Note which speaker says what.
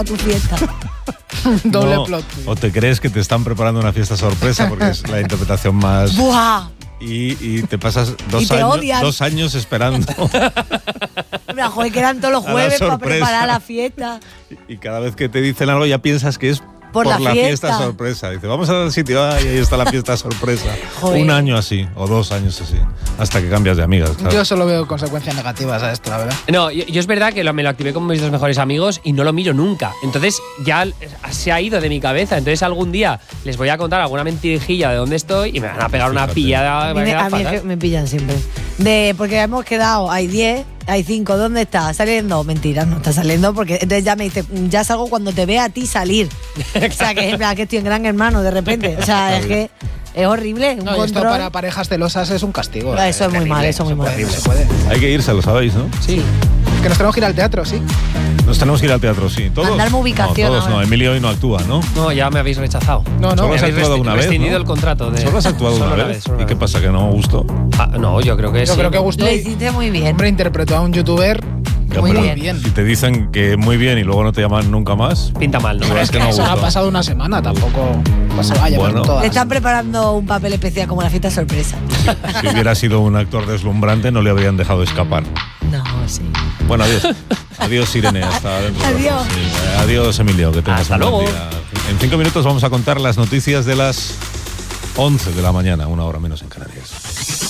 Speaker 1: tu fiesta.
Speaker 2: Doble
Speaker 3: No,
Speaker 2: plot.
Speaker 3: o te crees que te están preparando una fiesta sorpresa porque es la interpretación más...
Speaker 1: ¡Buah!
Speaker 3: Y te pasas
Speaker 1: Y te odian.
Speaker 3: 2 años esperando.
Speaker 1: Mira, joder, que eran todos los
Speaker 3: A la
Speaker 1: jueves para
Speaker 3: sorpresa.
Speaker 1: preparar la fiesta.
Speaker 3: Y cada vez que te dicen algo ya piensas que es
Speaker 1: Por la fiesta.
Speaker 3: sorpresa. Dice, vamos a tal sitio, y ahí está la fiesta sorpresa.
Speaker 1: Joder.
Speaker 3: 1 año así, o 2 años así, hasta que cambias de amigas. Claro.
Speaker 2: Yo solo veo consecuencias negativas a esto, la verdad.
Speaker 4: No, yo es verdad que me lo activé con mis 2 mejores amigos y no lo miro nunca. Entonces ya se ha ido de mi cabeza. Entonces algún día les voy a contar alguna mentirijilla de dónde estoy y me van a pegar una
Speaker 3: Fíjate.
Speaker 4: pillada.
Speaker 1: A
Speaker 4: me va a
Speaker 1: mí
Speaker 4: quedar
Speaker 1: es
Speaker 4: fatal.
Speaker 1: que me pillan siempre. Porque hemos quedado, hay 10, hay 5, ¿dónde está? ¿Saliendo? Mentira, no está saliendo porque entonces ya me dice, ya salgo cuando te vea a ti salir. O sea, que es en plan que estoy en Gran Hermano de repente. O sea, es que es horrible. Un
Speaker 2: No, y esto
Speaker 1: control.
Speaker 2: para parejas celosas es un castigo.
Speaker 1: Eso es muy mal, eso es muy mal.
Speaker 2: No se puede.
Speaker 3: Hay que irse, lo sabéis, ¿no?
Speaker 4: Sí.
Speaker 2: Que nos tenemos que ir al teatro, sí.
Speaker 3: Nos tenemos que ir al teatro, sí. ¿Todos?
Speaker 1: Mandarme ubicación
Speaker 3: No, todos
Speaker 1: ahora.
Speaker 3: no. Emilio hoy no actúa, ¿no?
Speaker 4: No, ya me habéis rechazado.
Speaker 2: No,
Speaker 3: Solo
Speaker 4: Me
Speaker 3: has
Speaker 4: habéis
Speaker 3: actuado una vez,
Speaker 4: rescindido
Speaker 3: ¿no?
Speaker 4: el contrato.
Speaker 3: Solo has actuado
Speaker 4: solo
Speaker 3: una vez.
Speaker 4: solo
Speaker 3: ¿Y
Speaker 4: una
Speaker 3: qué
Speaker 4: vez.
Speaker 3: pasa? ¿Que no gustó?
Speaker 4: No, yo creo que
Speaker 2: Yo
Speaker 4: sí.
Speaker 2: creo que gustó.
Speaker 1: Lo hiciste muy bien.
Speaker 2: Hombre, interpretó a un youtuber
Speaker 3: Ya,
Speaker 1: Muy
Speaker 3: pero
Speaker 1: bien.
Speaker 3: Si te dicen que muy bien y luego no te llaman nunca más,
Speaker 4: Pinta mal, ¿no?
Speaker 3: es que no
Speaker 2: eso ha
Speaker 3: gustó.
Speaker 2: pasado una semana, tampoco se va a llamar
Speaker 3: Bueno.
Speaker 2: todas.
Speaker 1: Le están preparando un papel especial como la fiesta sorpresa.
Speaker 3: Si hubiera sido un actor deslumbrante, no le habrían dejado escapar.
Speaker 1: No, sí.
Speaker 3: Bueno, adiós. Adiós, Irene. Hasta dentro de
Speaker 1: Adiós.
Speaker 3: poco. Sí, adiós, Emilio. Que tengas
Speaker 4: Hasta
Speaker 3: un buen
Speaker 4: luego.
Speaker 3: día. En 5 minutos vamos a contar las noticias de las 11 de la mañana, 1 hora menos en Canarias.